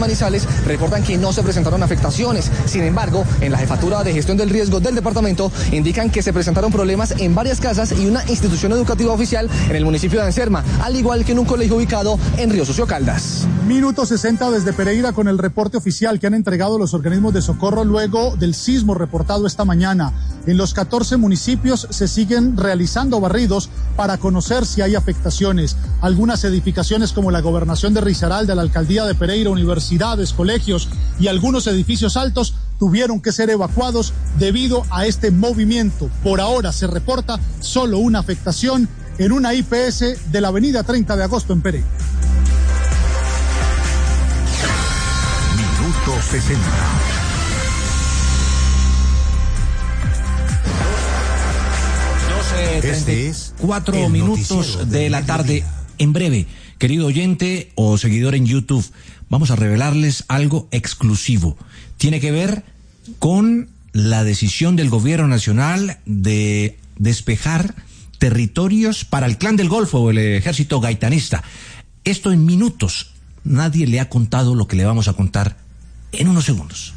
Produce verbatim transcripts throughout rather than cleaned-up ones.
Manizales reportan que no se presentaron afectaciones. Sin embargo, en la Jefatura de Gestión del Riesgo del departamento indican que se presentaron problemas en varias casas y una institución educativa oficial en el municipio de Anserma, al igual que en un colegio ubicado en Río Sucio, Caldas. Minuto sesenta desde Pereira con el reporte oficial que han entregado los organismos de socorro luego del sismo reportado esta mañana. En los catorce municipios se siguen realizando barridos para conocer si hay afectaciones. Algunas edificaciones como la Gobernación de Risaralda, la Alcaldía de Pereira, universidades, colegios y algunos edificios altos tuvieron que ser evacuados debido a este movimiento. Por ahora se reporta solo una afectación en una I P S de la avenida treinta de agosto en Pereira. Minuto sesenta. Este es cuatro minutos de la tarde. En breve, querido oyente o seguidor en YouTube, vamos a revelarles algo exclusivo. Tiene que ver con la decisión del gobierno nacional de despejar territorios para el Clan del Golfo o el ejército gaitanista. Esto en minutos. Nadie le ha contado lo que le vamos a contar en unos segundos.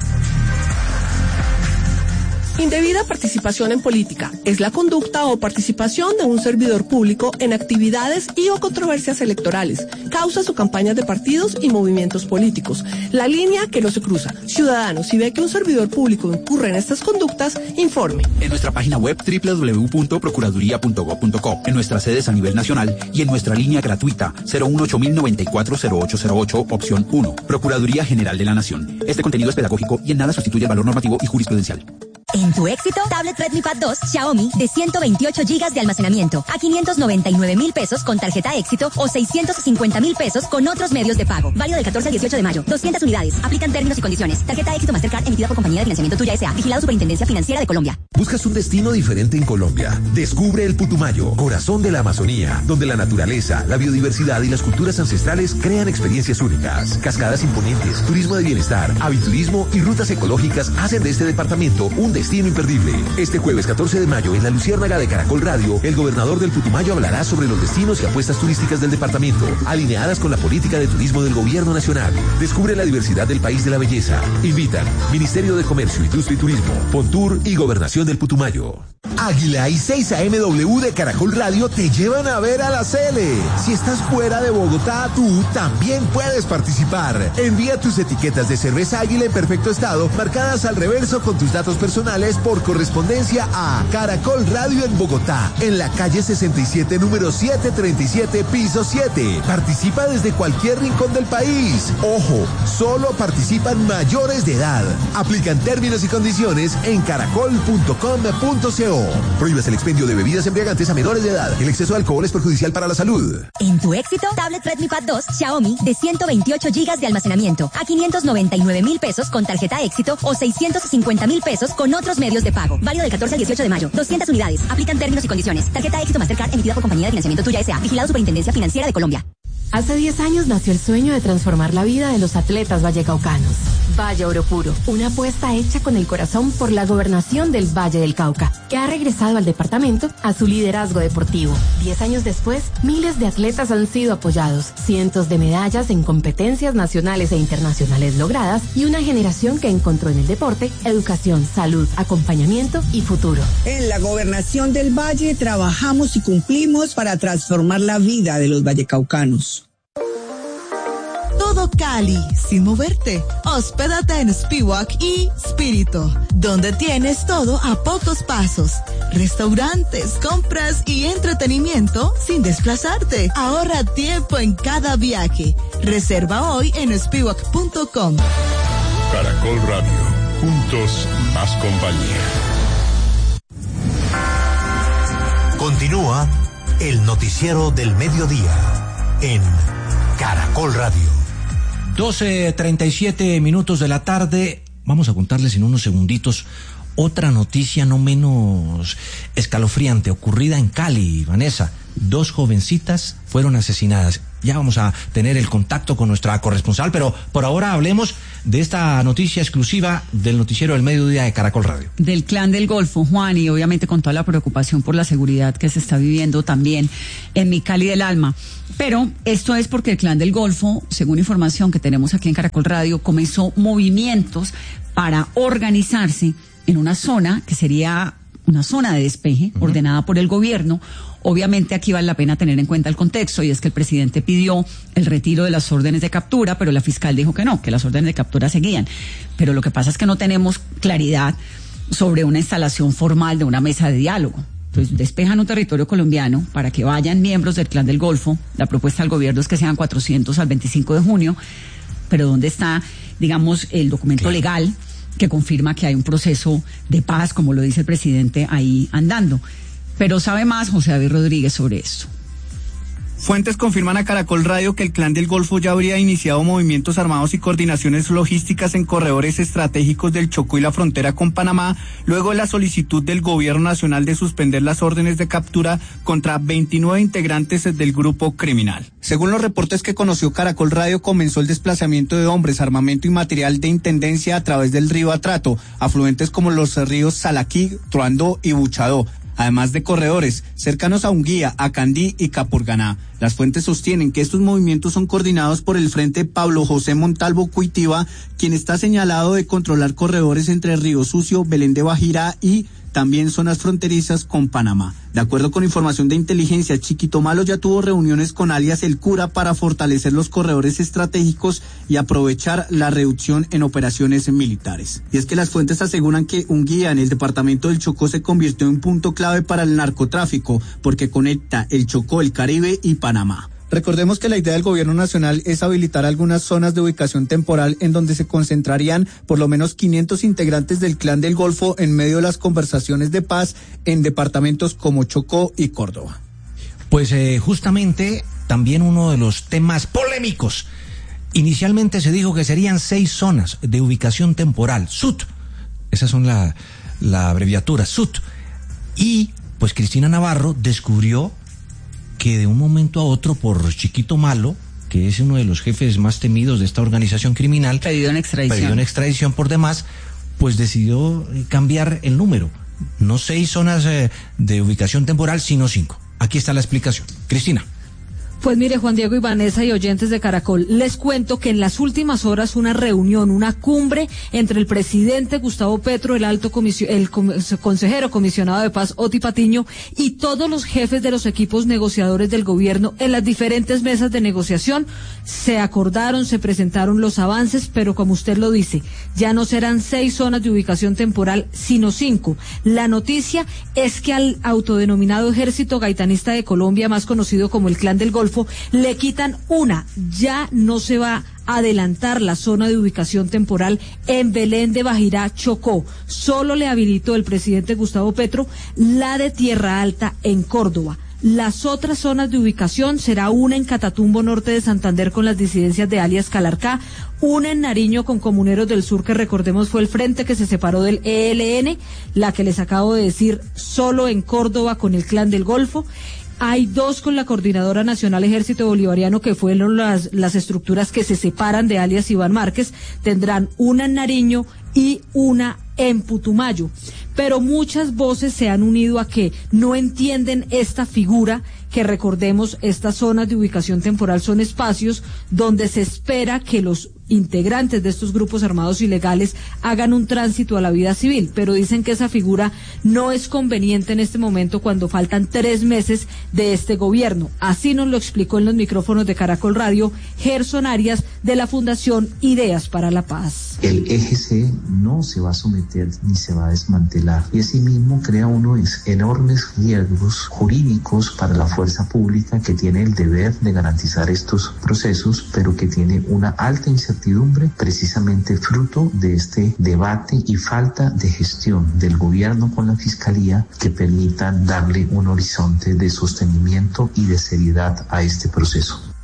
Indebida participación en política es la conducta o participación de un servidor público en actividades y o controversias electorales, causas o campañas de partidos y movimientos políticos. La línea que no se cruza. Ciudadanos, si ve que un servidor público incurre en estas conductas, informe. En nuestra página web doble u doble u doble u punto procuraduría punto gob punto co, en nuestras sedes a nivel nacional y en nuestra línea gratuita cero uno ocho mil noventa y cuatro cero ocho cero ocho, opción uno. Procuraduría General de la Nación. Este contenido es pedagógico y en nada sustituye el valor normativo y jurisprudencial. En tu éxito, tablet Redmi Pad dos Xiaomi de ciento veintiocho gigas de almacenamiento a quinientos noventa y nueve mil pesos con tarjeta éxito o seiscientos cincuenta mil pesos con otros medios de pago. Válido del catorce al dieciocho de mayo. doscientas unidades. Aplican términos y condiciones. Tarjeta éxito Mastercard emitida por Compañía de Financiamiento Tuya S A. Vigilado Superintendencia Financiera de Colombia. ¿Buscas un destino diferente en Colombia? Descubre el Putumayo, corazón de la Amazonía, donde la naturaleza, la biodiversidad y las culturas ancestrales crean experiencias únicas. Cascadas imponentes, turismo de bienestar, aviturismo y rutas ecológicas hacen de este departamento un destino imperdible. Este jueves catorce de mayo en la Luciérnaga de Caracol Radio, el gobernador del Putumayo hablará sobre los destinos y apuestas turísticas del departamento, alineadas con la política de turismo del gobierno nacional. Descubre la diversidad del país de la belleza. Invitan Ministerio de Comercio, Industria y Turismo, Fontur y Gobernación del Putumayo. Águila y seis A M W de Caracol Radio te llevan a ver a la Cele. Si estás fuera de Bogotá, tú también puedes participar. Envía tus etiquetas de cerveza Águila en perfecto estado, marcadas al reverso con tus datos personales por correspondencia a Caracol Radio en Bogotá, en la calle sesenta y siete, número setecientos treinta y siete, piso siete. Participa desde cualquier rincón del país. Ojo, solo participan mayores de edad. Aplican términos y condiciones en caracol punto com punto co. Prohíbes el expendio de bebidas embriagantes a menores de edad. El exceso de alcohol es perjudicial para la salud. En tu éxito, tablet Redmi Pad dos Xiaomi de ciento veintiocho gigas de almacenamiento a quinientos noventa y nueve mil pesos con tarjeta éxito o seiscientos cincuenta mil pesos con otros medios de pago. Válido del catorce al dieciocho de mayo. doscientas unidades. Aplican términos y condiciones. Tarjeta éxito Mastercard emitida por Compañía de Financiamiento Tuya S A. Vigilado Superintendencia Financiera de Colombia. Hace diez años nació el sueño de transformar la vida de los atletas vallecaucanos. Valle Oro Puro, una apuesta hecha con el corazón por la gobernación del Valle del Cauca, que ha regresado al departamento a su liderazgo deportivo. Diez años después, miles de atletas han sido apoyados, cientos de medallas en competencias nacionales e internacionales logradas y una generación que encontró en el deporte educación, salud, acompañamiento y futuro. En la gobernación del Valle trabajamos y cumplimos para transformar la vida de los vallecaucanos. Todo Cali, sin moverte. Hospédate en Spiwak y Spirito, donde tienes todo a pocos pasos. Restaurantes, compras y entretenimiento sin desplazarte. Ahorra tiempo en cada viaje. Reserva hoy en spiwak punto com. Caracol Radio, juntos más compañía. Continúa el noticiero del mediodía en Caracol Radio. doce treinta y siete minutos de la tarde. Vamos a contarles en unos segunditos otra noticia no menos escalofriante ocurrida en Cali, Vanessa. Dos jovencitas fueron asesinadas. Ya vamos a tener el contacto con nuestra corresponsal, pero por ahora hablemos de esta noticia exclusiva del noticiero del mediodía de Caracol Radio. Del Clan del Golfo, Juan, y obviamente con toda la preocupación por la seguridad que se está viviendo también en mi Cali del alma. Pero esto es porque el Clan del Golfo, según información que tenemos aquí en Caracol Radio, comenzó movimientos para organizarse en una zona que sería una zona de despeje, uh-huh, ordenada por el gobierno. Obviamente aquí vale la pena tener en cuenta el contexto, y es que el presidente pidió el retiro de las órdenes de captura, pero la fiscal dijo que no, que las órdenes de captura seguían. Pero lo que pasa es que no tenemos claridad sobre una instalación formal de una mesa de diálogo. Entonces despejan un territorio colombiano para que vayan miembros del Clan del Golfo. La propuesta del gobierno es que sean cuatrocientos al veinticinco de junio, pero ¿dónde está, digamos, el documento claro. legal que confirma que hay un proceso de paz, como lo dice el presidente, ahí andando? Pero sabe más José David Rodríguez sobre esto. Fuentes confirman a Caracol Radio que el Clan del Golfo ya habría iniciado movimientos armados y coordinaciones logísticas en corredores estratégicos del Chocó y la frontera con Panamá, luego de la solicitud del gobierno nacional de suspender las órdenes de captura contra veintinueve integrantes del grupo criminal. Según los reportes que conoció Caracol Radio, comenzó el desplazamiento de hombres, armamento y material de intendencia a través del río Atrato, afluentes como los ríos Salaquí, Truandó y Buchadó, además de corredores cercanos a Unguía, Acandí y Capurganá. Las fuentes sostienen que estos movimientos son coordinados por el Frente Pablo José Montalvo Cuitiva, quien está señalado de controlar corredores entre Río Sucio, Belén de Bajirá y también zonas fronterizas con Panamá. De acuerdo con información de inteligencia, Chiquito Malo ya tuvo reuniones con alias El Cura para fortalecer los corredores estratégicos y aprovechar la reducción en operaciones militares. Y es que las fuentes aseguran que Unguía, en el departamento del Chocó, se convirtió en un punto clave para el narcotráfico porque conecta el Chocó, el Caribe y Panamá. Recordemos que la idea del gobierno nacional es habilitar algunas zonas de ubicación temporal en donde se concentrarían por lo menos quinientos integrantes del Clan del Golfo en medio de las conversaciones de paz en departamentos como Chocó y Córdoba. Pues eh, justamente también uno de los temas polémicos. Inicialmente se dijo que serían seis zonas de ubicación temporal, S U T. Esas son la, la abreviatura, S U T. Y pues Cristina Navarro descubrió que de un momento a otro, por Chiquito Malo, que es uno de los jefes más temidos de esta organización criminal, pedido en extradición, pedido en extradición por demás, pues decidió cambiar el número. No seis zonas eh, de ubicación temporal, sino cinco. Aquí está la explicación. Cristina. Pues mire, Juan Diego y Vanessa y oyentes de Caracol, les cuento que en las últimas horas una reunión, una cumbre entre el presidente Gustavo Petro, el alto comisio, el consejero comisionado de paz Oti Patiño y todos los jefes de los equipos negociadores del gobierno en las diferentes mesas de negociación, se acordaron, se presentaron los avances, pero como usted lo dice, ya no serán seis zonas de ubicación temporal, sino cinco. La noticia es que al autodenominado Ejército Gaitanista de Colombia, más conocido como el Clan del Golfo, le quitan una. Ya no se va a adelantar la zona de ubicación temporal en Belén de Bajirá, Chocó. Solo le habilitó el presidente Gustavo Petro la de Tierra Alta en Córdoba. Las otras zonas de ubicación será una en Catatumbo, norte de Santander, con las disidencias de alias Calarcá, una en Nariño con Comuneros del Sur, que recordemos fue el frente que se separó del E L N, la que les acabo de decir, solo en Córdoba con el Clan del Golfo. Hay dos con la Coordinadora Nacional Ejército Bolivariano, que fueron las, las estructuras que se separan de alias Iván Márquez. Tendrán una en Nariño y una en Putumayo. Pero muchas voces se han unido a que no entienden esta figura, que recordemos, estas zonas de ubicación temporal son espacios donde se espera que los integrantes de estos grupos armados ilegales hagan un tránsito a la vida civil, pero dicen que esa figura no es conveniente en este momento cuando faltan tres meses de este gobierno. Así nos lo explicó en los micrófonos de Caracol Radio Gerson Arias, de la Fundación Ideas para la Paz. El E G C no se va a someter ni se va a desmantelar, y asimismo crea unos enormes riesgos jurídicos para la fuerza pública, que tiene el deber de garantizar estos procesos, pero que tiene una alta incertidumbre precisamente fruto de este debate y falta de gestión del gobierno con la Fiscalía que permitan darle un horizonte de sostenimiento y de seriedad a este proceso.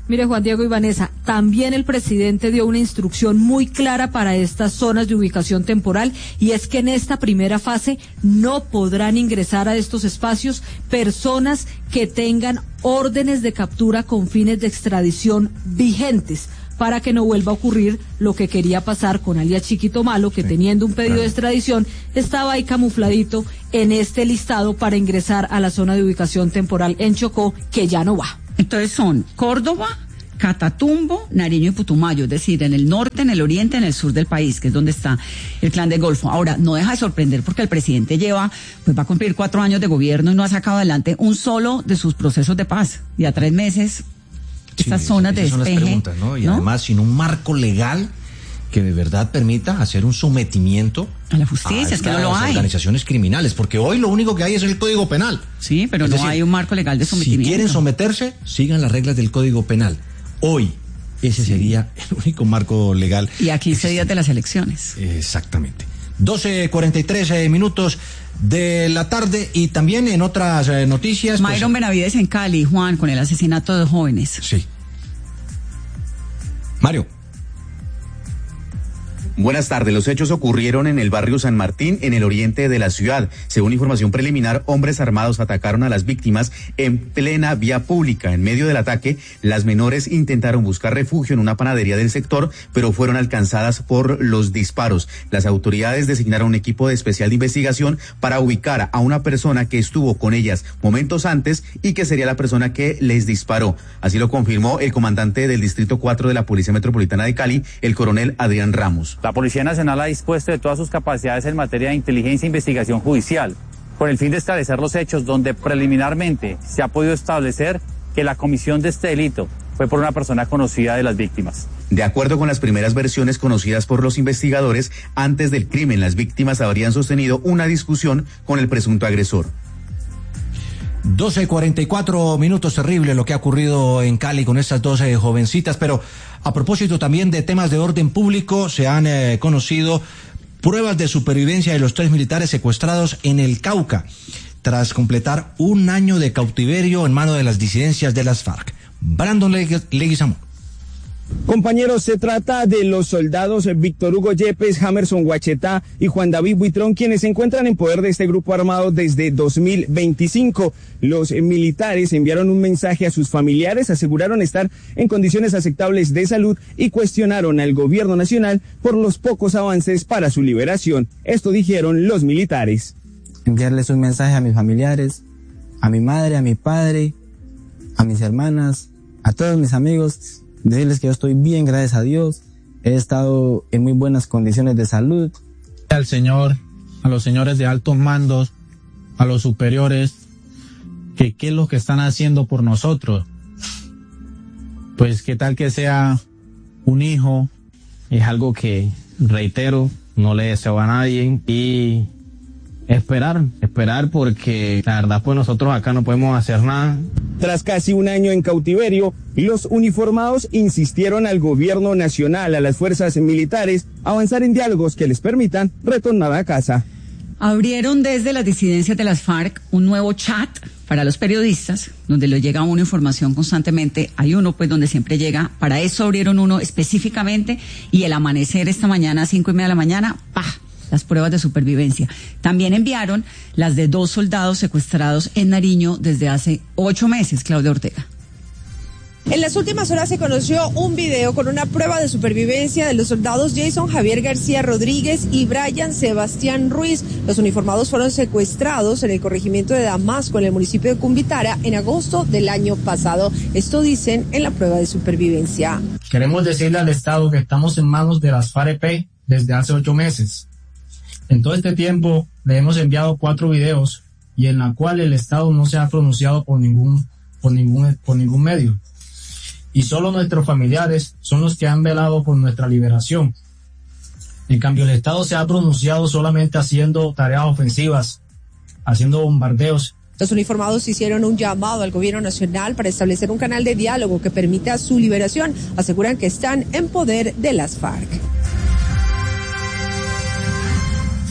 Mire, Juan Diego y Vanessa, también el presidente dio una instrucción muy clara para estas zonas de ubicación temporal, y es que en esta primera fase no podrán ingresar a estos espacios personas que tengan órdenes de captura con fines de extradición vigentes, para que no vuelva a ocurrir lo que quería pasar con alias Chiquito Malo, que sí, teniendo un pedido claro. de extradición, estaba ahí camufladito en este listado para ingresar a la zona de ubicación temporal en Chocó, que ya no va. Entonces son Córdoba, Catatumbo, Nariño y Putumayo, es decir, en el norte, en el oriente, en el sur del país, que es donde está el Clan del Golfo. Ahora, no deja de sorprender porque el presidente lleva, pues va a cumplir cuatro años de gobierno y no ha sacado adelante un solo de sus procesos de paz. Y a tres meses, estas sí, zonas de despeje. Son las preguntas, ¿no? Y ¿no? además, sin un marco legal que de verdad permita hacer un sometimiento a la justicia, a es que no lo hay. Organizaciones criminales, porque hoy lo único que hay es el Código Penal. Sí, pero es no decir, hay un marco legal de sometimiento. Si quieren someterse, sigan las reglas del Código Penal. Hoy, ese sí. sería el único marco legal. Y a quince días de las elecciones. Exactamente. doce cuarenta y tres eh, minutos de la tarde, y también en otras eh, noticias. Myron pues, Benavides en Cali, Juan, con el asesinato de jóvenes. Sí. Mario. Buenas tardes. Los hechos ocurrieron en el barrio San Martín, en el oriente de la ciudad. Según información preliminar, hombres armados atacaron a las víctimas en plena vía pública. En medio del ataque, las menores intentaron buscar refugio en una panadería del sector, pero fueron alcanzadas por los disparos. Las autoridades designaron un equipo de especial de investigación para ubicar a una persona que estuvo con ellas momentos antes y que sería la persona que les disparó. Así lo confirmó el comandante del Distrito cuatro de la Policía Metropolitana de Cali, el coronel Adrián Ramos. La Policía Nacional ha dispuesto de todas sus capacidades en materia de inteligencia e investigación judicial, con el fin de establecer los hechos donde preliminarmente se ha podido establecer que la comisión de este delito fue por una persona conocida de las víctimas. De acuerdo con las primeras versiones conocidas por los investigadores, antes del crimen las víctimas habrían sostenido una discusión con el presunto agresor. doce cuarenta y cuatro minutos, terrible lo que ha ocurrido en Cali con estas dos eh, jovencitas, pero a propósito también de temas de orden público, se han eh, conocido pruebas de supervivencia de los tres militares secuestrados en el Cauca, tras completar un año de cautiverio en manos de las disidencias de las FARC. Brandon Leguizamón. Compañeros, se trata de los soldados Víctor Hugo Yepes, Jamerson Guachetá y Juan David Buitrón, quienes se encuentran en poder de este grupo armado desde dos mil veinticinco. Los militares enviaron un mensaje a sus familiares, aseguraron estar en condiciones aceptables de salud y cuestionaron al gobierno nacional por los pocos avances para su liberación. Esto dijeron los militares. Enviarles un mensaje a mis familiares, a mi madre, a mi padre, a mis hermanas, a todos mis amigos, decirles que yo estoy bien, gracias a Dios, he estado en muy buenas condiciones de salud. Al Señor, a los señores de altos mandos, a los superiores, que qué es lo que están haciendo por nosotros. Pues qué tal que sea un hijo, es algo que, reitero, no le deseo a nadie, y esperar, esperar porque la verdad pues nosotros acá no podemos hacer nada. Tras casi un año en cautiverio, los uniformados insistieron al gobierno nacional, a las fuerzas militares, avanzar en diálogos que les permitan retornar a casa. Abrieron desde las disidencias de las FARC un nuevo chat para los periodistas, donde les llega una información constantemente. Hay uno pues donde siempre llega, para eso abrieron uno específicamente, y el amanecer esta mañana a cinco y media de la mañana, ¡pah!, las pruebas de supervivencia. También enviaron las de dos soldados secuestrados en Nariño desde hace ocho meses, Claudia Ortega. En las últimas horas se conoció un video con una prueba de supervivencia de los soldados Jason Javier García Rodríguez y Brian Sebastián Ruiz. Los uniformados fueron secuestrados en el corregimiento de Damasco, en el municipio de Cumbitara, en agosto del año pasado. Esto dicen en la prueba de supervivencia. Queremos decirle al Estado que estamos en manos de las FARC desde hace ocho meses. En todo este tiempo le hemos enviado cuatro videos y en la cual el Estado no se ha pronunciado por ningún, por ningún, por ningún medio. Y solo nuestros familiares son los que han velado por nuestra liberación. En cambio, el Estado se ha pronunciado solamente haciendo tareas ofensivas, haciendo bombardeos. Los uniformados hicieron un llamado al gobierno nacional para establecer un canal de diálogo que permita su liberación. Aseguran que están en poder de las FARC.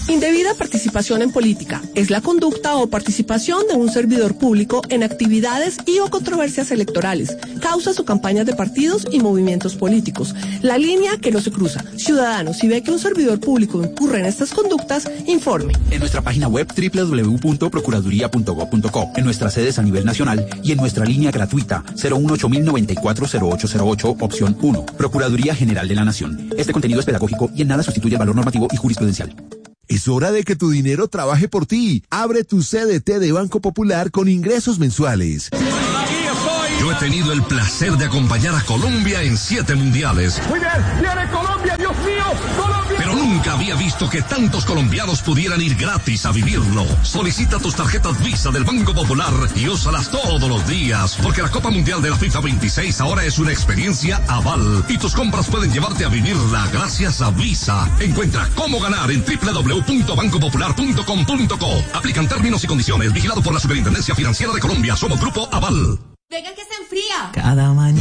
Indebida participación en política es la conducta o participación de un servidor público en actividades y o controversias electorales, causas o campañas de partidos y movimientos políticos. La línea que no se cruza. Ciudadanos, si ve que un servidor público incurre en estas conductas, informe. En nuestra página web doble u doble u doble u punto procuraduría punto gob punto co, en nuestras sedes a nivel nacional y en nuestra línea gratuita cero uno ocho mil noventa y cuatro cero ocho cero ocho, opción uno. Procuraduría General de la Nación. Este contenido es pedagógico y en nada sustituye el valor normativo y jurisprudencial. Es hora de que tu dinero trabaje por ti. Abre tu C D T de Banco Popular con ingresos mensuales. Yo he tenido el placer de acompañar a Colombia en siete mundiales. Muy bien, viene Colombia, Dios mío, Colombia. Pero nunca había visto que tantos colombianos pudieran ir gratis a vivirlo. Solicita tus tarjetas Visa del Banco Popular y úsalas todos los días, porque la Copa Mundial de la FIFA veintiséis ahora es una experiencia aval y tus compras pueden llevarte a vivirla gracias a Visa. Encuentra cómo ganar en doble u doble u doble u punto banco popular punto com punto co. Aplican términos y condiciones. Vigilado por la Superintendencia Financiera de Colombia. Somos Grupo Aval. Venga que se enfría. Cada mañana.